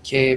که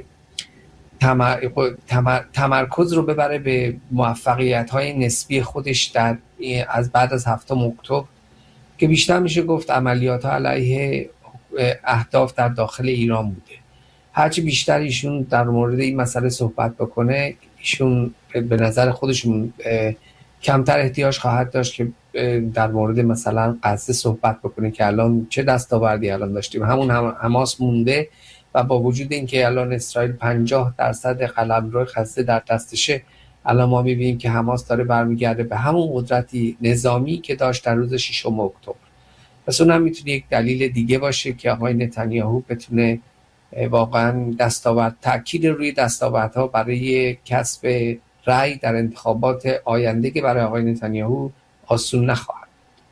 تمرکز رو ببره به موفقیت‌های نسبی خودش در از بعد از 7 اکتبر که بیشتر میشه گفت عملیات‌ها علیه اهداف در داخل ایران بوده. هرچی بیشتر ایشون در مورد این مسئله صحبت بکنه، ایشون به نظر خودشون کمتر احتیاج خواهد داشت که در مورد مثلا غزه صحبت بکنه که الان چه دستاوردی الان داشتیم. همون حماس مونده و با وجود اینکه الان اسرائیل 50% قلمرو غزه در دستشه، الان ما می‌بینیم که حماس داره برمیگرده به همون قدرتی نظامی که داشت در روز 6 اکتبر. پس اونم میتونه یک دلیل دیگه باشه که آقای نتانیاهو بتونه واقعا تاکید روی دستاوردها برای کسب رأی در انتخابات آینده که برای آقای نتانیاهو آسون نخواهد.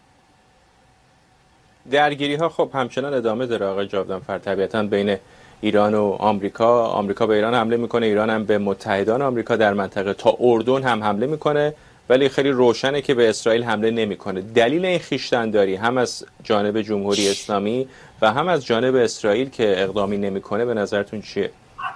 درگیری ها خب همچنان ادامه داره آقای جاودانفر، طبیعتاً بین ایران و آمریکا به ایران حمله میکنه، ایران هم به متحدان آمریکا در منطقه تا اردن هم حمله میکنه، ولی خیلی روشنه که به اسرائیل حمله نمیکنه. دلیل این خویشتن‌داری هم از جانب جمهوری اسلامی و هم از جانب اسرائیل که اقدامی نمیکنه به نظرتون چیه؟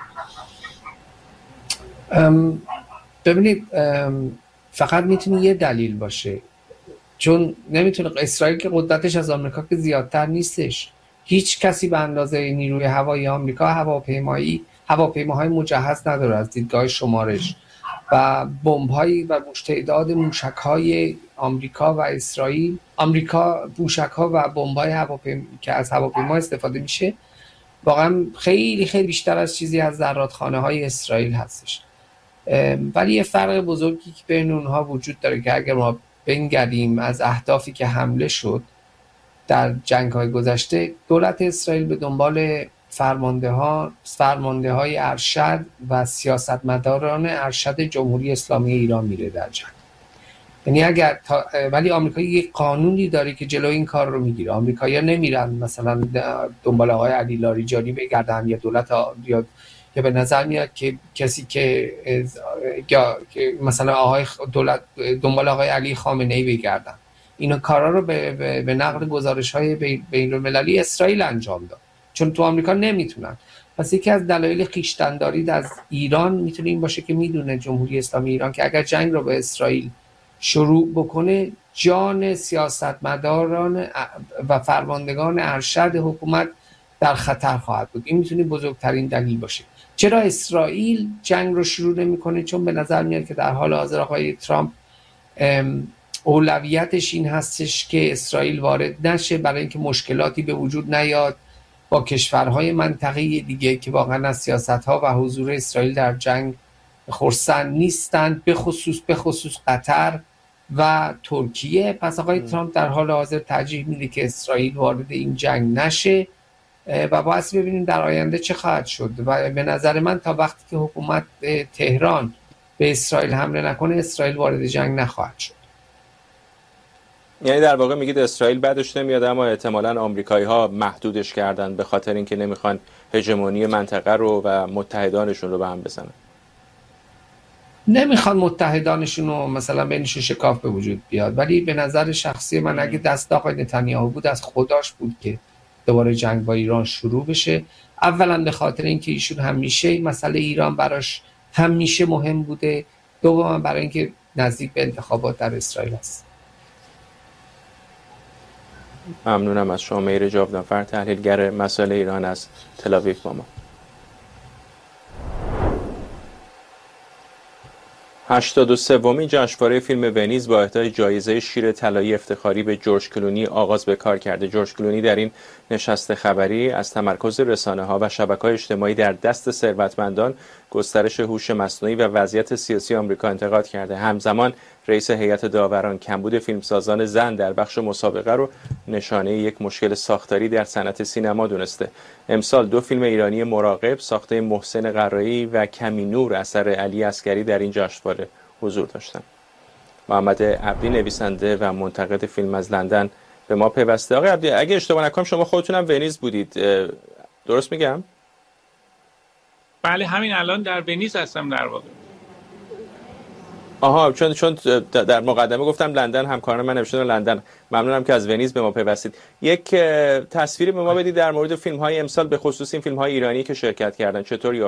ببینید فقط میتونه یه دلیل باشه، چون نمیتونه اسرائیل که قدرتش از آمریکا که زیادتر نیستش. هیچ کسی به اندازه نیروی هوایی آمریکا هواپیماهای مجهز نداره از دیدگاه شمارش و بمب‌هایی و تعداد موشک‌های آمریکا و اسرائیل، موشک‌ها و بمب‌های که از هواپیما استفاده میشه واقعا خیلی خیلی بیشتر از چیزی از زرادخانه‌های اسرائیل هستش. ولی یه فرق بزرگی که بین اونها وجود داره که اگر ما بنگریم از اهدافی که حمله شد در جنگ‌های گذشته، دولت اسرائیل به دنبال فرمانده‌های ارشد و سیاستمداران ارشد جمهوری اسلامی ایران میره در جنگ. یعنی ولی آمریکا یک قانونی داره که جلوی این کار رو میگیره. آمریکایی‌ها نمیرن مثلا دنبال آقای علی لاریجانی بگردن یا دولت یا به نظر میاد که کسی که مثلا دولت دنبال آقای علی خامنه‌ای بگردن. اینا کارا رو به نقل گزارش‌های بین‌المللی اسرائیل انجام داد، چون تو آمریکا نمیتونن. پس یکی از دلایل خویشتن‌داری از ایران میتونه این باشه که میدونه جمهوری اسلامی ایران که اگر جنگ رو به اسرائیل شروع بکنه، جان سیاستمداران و فرماندگان ارشد حکومت در خطر خواهد بود. این میتونه بزرگترین دلیل باشه. چرا اسرائیل جنگ رو شروع نمیکنه؟ چون به نظر میاد که در حال حاضر آقای ترامپ اولویتش این هستش که اسرائیل وارد نشه برای اینکه مشکلاتی به وجود نیاد با کشورهای منطقه‌ای دیگه که واقعا از سیاست‌ها و حضور اسرائیل در جنگ خرسند نیستند، به خصوص قطر و ترکیه. پس آقای ترامپ در حال حاضر ترجیح میده که اسرائیل وارد این جنگ نشه و باید ببینیم در آینده چه خواهد شد. و به نظر من تا وقتی که حکومت تهران به اسرائیل حمله نکنه، اسرائیل وارد جنگ نخواهد شد. یعنی در واقع میگید اسرائیل بعدش نمیاد، اما احتمالاً آمریکایی‌ها محدودش کردن به خاطر اینکه نمیخوان هژمونی منطقه رو و متحدانشون رو به هم بزنن. نمیخوان متحدانشون رو مثلا بینشون شکاف به وجود بیاد، ولی به نظر شخصی من اگه دست آقای نتانیاهو بود، از خداش بود که دوباره جنگ با ایران شروع بشه. اولا به خاطر اینکه ایشون همیشه مسئله ایران براش همیشه مهم بوده، دوما برای اینکه نزدیک به انتخابات در اسرائیل است. ممنونم از شما مهیر جاودانفر، تحلیلگر مسائل ایران از تل‌آویو با ما. 83مین جشنواره فیلم ونیز با اهدای جایزه شیر طلایی افتخاری به جورج کلونی آغاز به کار کرده. جورج کلونی در این نشست خبری از تمرکز رسانه‌ها و شبکه‌های اجتماعی در دست ثروتمندان، گسترش هوش مصنوعی و وضعیت سیاسی آمریکا انتقاد کرده. همزمان رئیس هیئت داوران کمبود فیلمسازان زن در بخش مسابقه رو نشانه یک مشکل ساختاری در صنعت سینما دونسته. امسال 2 فیلم ایرانی مراقب ساخته محسن قرایی و کمی نور اثر علی عسگری در این جشنواره حضور داشتند. محمد عبدی نویسنده و منتقد فیلم از لندن به ما پیوسته. آقای عبدی، اگه اشتباه نکنم شما خودتونم ونیز بودید، درست میگم؟ بله، همین الان در ونیز هستم در واقع. آها، چون در مقدمه گفتم لندن، همکاران من نوشتن لندن. ممنونم که از ونیز به ما پیوستید. یک تصویری به ما بدید در مورد فیلم‌های امسال، به خصوص این فیلم‌های ایرانی که شرکت کردن، چطور